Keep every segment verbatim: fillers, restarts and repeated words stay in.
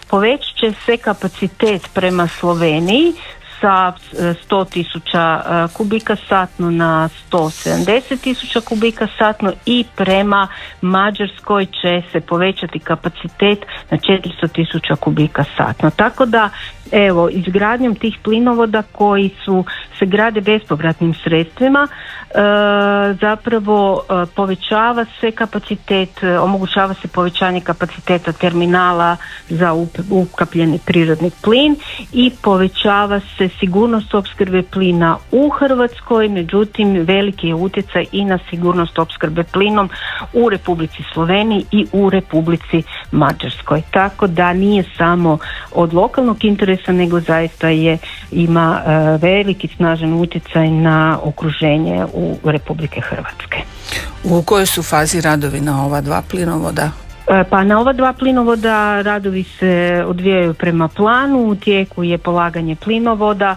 povećat će se kapacitet prema Sloveniji sa sto tisuća kubika satno na sto sedamdeset tisuća kubika satno i prema Mađarskoj će se povećati kapacitet na četiristo tisuća kubika satno. Tako da evo, izgradnjom tih plinovoda koji su se grade bespovratnim sredstvima e, zapravo e, povećava se kapacitet, e, omogućava se povećanje kapaciteta terminala za ukapljeni prirodni plin i povećava se sigurnost opskrbe plina u Hrvatskoj, međutim veliki je utjecaj i na sigurnost opskrbe plinom u Republici Sloveniji i u Republici Mađarskoj. Tako da nije samo od lokalnog interesa nego zaista je ima uh, veliki snažan utjecaj na okruženje u Republike Hrvatske. U kojoj su fazi radovi na ova dva plinovoda? Pa na ova dva plinovoda radovi se odvijaju prema planu, u tijeku je polaganje plinovoda,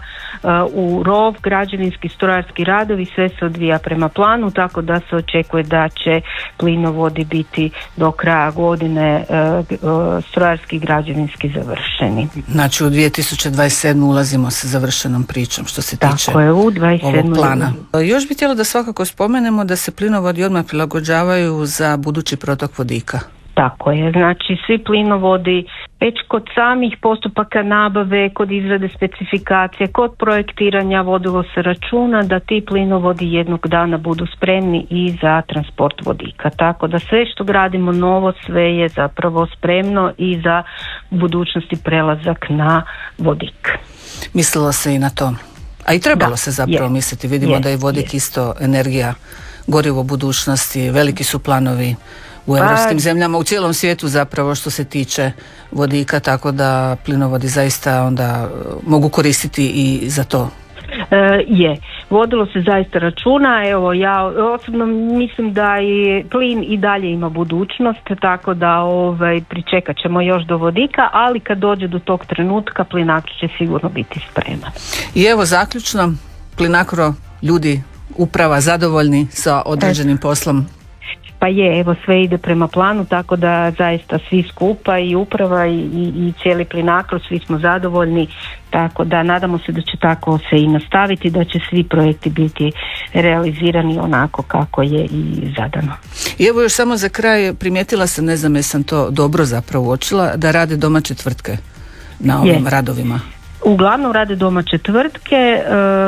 u rov, građevinski, strojarski radovi, sve se odvija prema planu, tako da se očekuje da će plinovodi biti do kraja godine strojarski i građevinski završeni. Znači u dvije tisuće dvadeset sedmu ulazimo sa završenom pričom što se tiče tako je, u dvadeset sedmoj ovog plana. Još bih htjela da svakako spomenemo da se plinovodi odmah prilagođavaju za budući protok vodika. Tako je, znači svi plinovodi već kod samih postupaka nabave, kod izrade specifikacije, kod projektiranja vodilo se računa da ti plinovodi jednog dana budu spremni i za transport vodika. Tako da sve što gradimo novo, sve je zapravo spremno i za budućnosti prelazak na vodik. Mislilo se i na to. A i trebalo da, se zapravo je, misliti. Vidimo je, da je vodik je. isto energija, gorivo budućnosti, veliki su planovi u europskim pa, zemljama, u cijelom svijetu zapravo što se tiče vodika, tako da plinovodi zaista onda mogu koristiti i za to. E, je, vodilo se zaista računa, evo ja osobno mislim da i plin i dalje ima budućnost, tako da ovaj, pričekat ćemo još do vodika, ali kad dođe do tog trenutka Plinacro će sigurno biti spreman. I evo zaključno, Plinacro, ljudi, uprava zadovoljni sa određenim poslom? Pa je, evo sve ide prema planu, tako da zaista svi skupa i uprava i, i, i cijeli Plinacro, svi smo zadovoljni, tako da nadamo se da će tako se i nastaviti, da će svi projekti biti realizirani onako kako je i zadano. I evo još samo za kraj, primijetila sam, ne znam jesam to dobro zapravo uočila, da rade domaće tvrtke na ovim je. radovima. Uglavnom rade domaće tvrtke, e,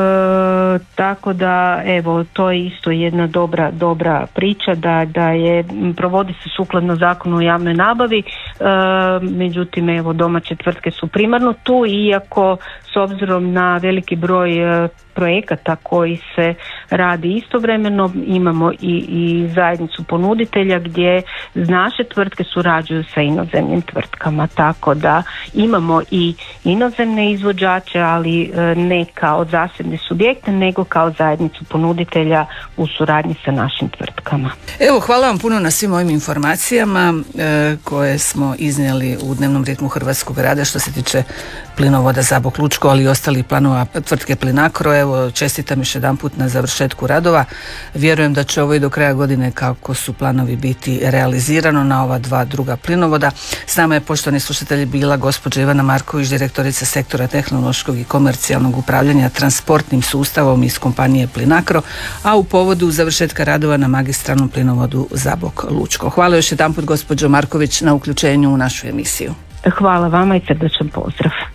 tako da evo to je isto jedna dobra, dobra priča da, da je provodi se sukladno zakonu o javnoj nabavi, e, međutim evo domaće tvrtke su primarno tu, iako s obzirom na veliki broj e, projekata koji se radi istovremeno imamo i, i zajednicu ponuditelja gdje naše tvrtke surađuju sa inozemnim tvrtkama, tako da imamo i inozemne izvođače, ali ne kao zasebne subjekte nego kao zajednicu ponuditelja u suradnji sa našim tvrtkama. Evo, hvala vam puno na svim ovim informacijama e, koje smo iznijeli u dnevnom ritmu Hrvatskog rada što se tiče plinovoda Zabok-Lučko, ali i ostalih planova tvrtke Plinacro. Evo, čestitam još jedan put na završetku radova. Vjerujem da će ovo i do kraja godine, kako su planovi, biti realizirano na ova dva druga plinovoda. S nama je, poštovani slušatelji, bila gospođa Ivana Marković, direktorica sektora tehnološkog i komercijalnog upravljanja transportnim sustavom iz kompanije Plinacro, a u povodu završetka radova na magistralnom plinovodu Zabok-Lučko. Hvala još jedan put, gospođo Marković, na uključenju u našu emisiju. Hvala vama i srdačan pozdrav.